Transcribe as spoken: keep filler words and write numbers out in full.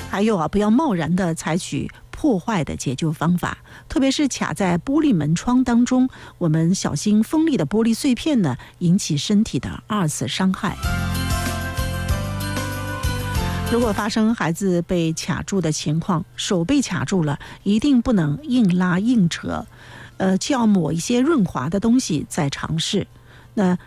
还有啊，不要贸然的采取破坏的解救方法，特别是卡在玻璃门窗当中，我们小心锋利的玻璃碎片呢，引起身体的二次伤害。如果发生孩子被卡住的情况，手被卡住了，一定不能硬拉硬扯，呃，就要抹一些润滑的东西再尝试。那